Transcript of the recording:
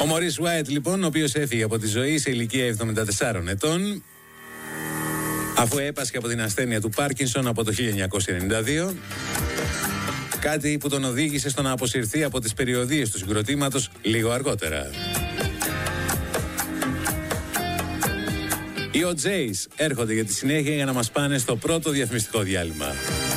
Ο Μωρίς White λοιπόν, ο οποίος έφυγε από τη ζωή σε ηλικία 74 ετών, αφού έπασχε από την ασθένεια του Πάρκινσον από το 1992, κάτι που τον οδήγησε στο να αποσυρθεί από τις περιοδίες του συγκροτήματος λίγο αργότερα. Οι OJs έρχονται για τη συνέχεια για να μας πάνε στο πρώτο διαφημιστικό διάλειμμα.